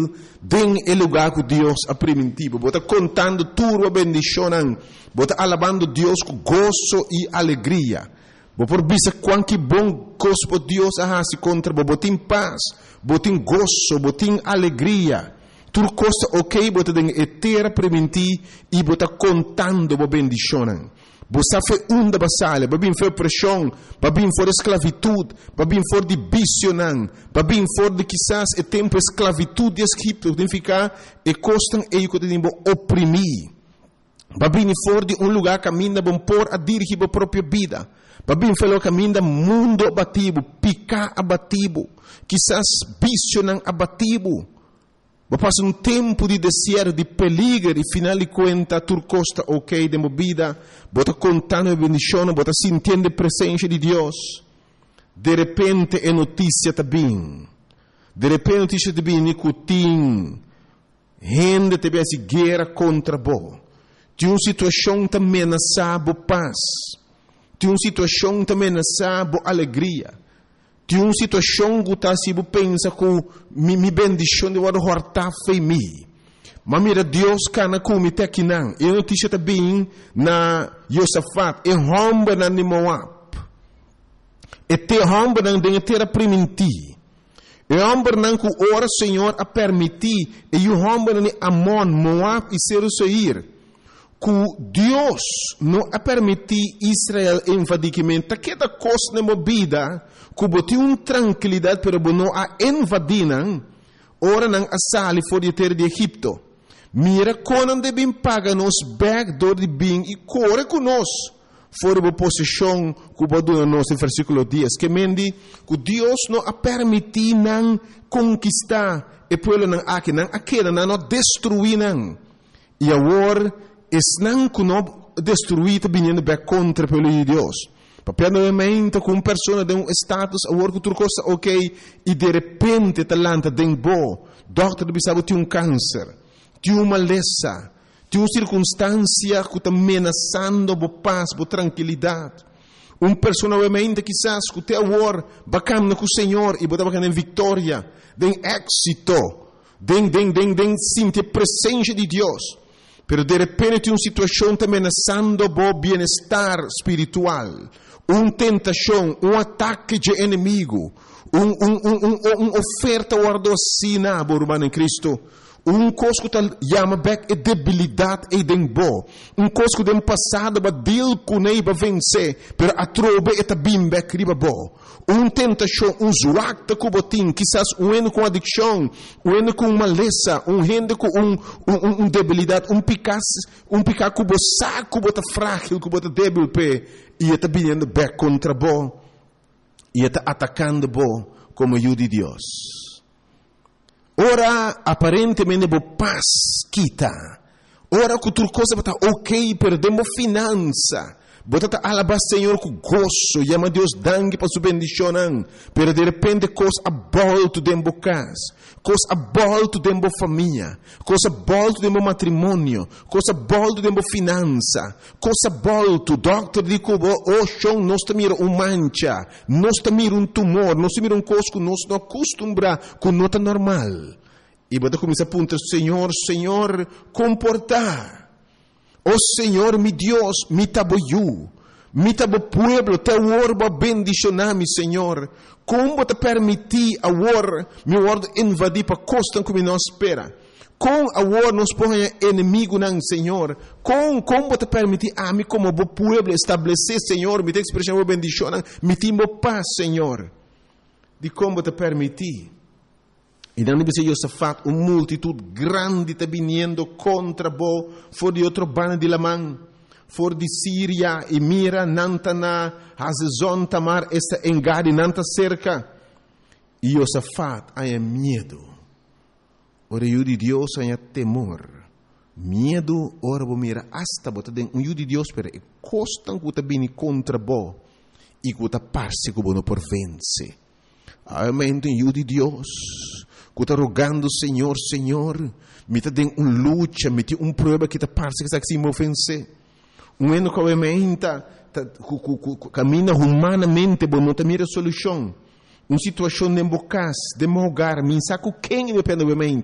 den el lugar que Deus a primitivo. Bota contando turba bendicionan. Bota alabando Deus com gozo e alegria. Por vista quanto bom gosto Deus se contra botin paz, botin gozo, botin alegria. Tur costa ok, bota den etera primiti e bota contando bo bendicionan. Você foi da batalha, babim foi pressão, babim for esclavitude, babim for de bicionan, babim for de quizás e tempo esclavitude de Egipto, significa e costam e que tem oprimir. Babim for de lugar caminha bom por a dirigir a própria vida. Babim foi caminha mundo abatido, picar abatido, quizás bicionan abatido. Passa tempo de deserto, de peligro, e final de conta, tu costa ok de vida, bota contando a bendição, bota sentindo a presença de Deus. De repente é notícia também. De repente notícia também, nicotim. Gente te vê guerra contra bo. Tem uma situação que ameaça bo paz. Tem uma situação que ameaça bo alegria. Tem uma situação que você pensa que me bendição de guarda horta foi me. Mas mira Deus cana com me te aqui não. E notícia também na Josafat, e romba na Moab. E te romba na de terra primiti. E romba na que ora Senhor a permitir e o romba na Amon, Moab e Seir. Que Deus não a permitir Israel invadimento. Que da coisa na movida, que botou uma tranquilidade para não a invadir, ora não a sair fora de terra de Egipto. Mira quando devem pagar nos backdoor de bem e corre conosco fora da posição que botou nos no versículo 10. Que mendi que Deus não a permitir não conquistar e pelo não aqui não aquela não destruir não. E agora não que não destruir vindo back contra pelo de Deus. Papel novamente com uma pessoa de um status agora que tu costa ok e de repente talanta den bo, doctor bisabo tem um câncer, tem uma maleza, tem uma circunstância que está ameaçando bo paz, bo tranquilidade. Uma pessoa novamente quizás que te agora bacana com o Senhor e botar bacana em vitória, den êxito, den sentir a presença de Deus. Pero de repente tem uma situação que está ameaçando o bem-estar espiritual, uma tentação, um ataque de inimigo, uma oferta guardocina, irmão em Cristo, coisa que chama back é debilidade e dembo, coisa que tem passado para deal com ele para vencer, pero a trobe é também back riba bo. Tentação, zuacta com botim, quizás um com adicção, um com maleza, gente com debilidade, picar com o saco, bota frágil, com bota débil, e está vindo back contra bo, e está atacando bo como ajuda de Deus. Ora, aparentemente, bo paz quita. Ora, que outra coisa está ok, perdemos finança. Bota alabar Senhor com gozo, chama Deus dangue para sua bendição, pero de repente coisa abolto dentro da casa, coisa abolto dentro da família, coisa abolto dentro do matrimônio, coisa abolto dentro da finança, coisa abolto, doctor diz que o chão nós tamira mancha, nós tamira tumor, nós tamira coisa que nós não acostumbra com nota normal. E bota começa a apontar, Senhor, comportar. Oh Senhor, mi Deus, mi tabo pueblo, te orba bendicionar-me, Senhor. Como te permitir agora, mi word invadir para costa como nós espera. Com agora nos põe inimigo não, Senhor. Como te permitir a mim como pueblo estabelecer, Senhor, me te expressão bendicionar, me timo paz, Senhor. De como te permitir. E não deve ser Josafat, uma multitud grande está vindo contra bo, for de outro bando de Lamã, for de Síria, e mira, nantana, Hazezon, Tamar, esta engade, nanta cerca. E Josafat, há medo. Ora, o de Deus, há temor. Medo, ora, mira, hasta, bota den, o de Deus, pero, e costan que está vindo contra bo, e que está parce que bo não por vence. Amém, o de Deus. Que está rogando, Senhor, me está dando uma luta, me tem prova que está parece que está se me ofense. Ano que obviamente caminha humanamente, mas não está mira solução. Uma situação de embocas, de mogar, me saco quem depende obviamente.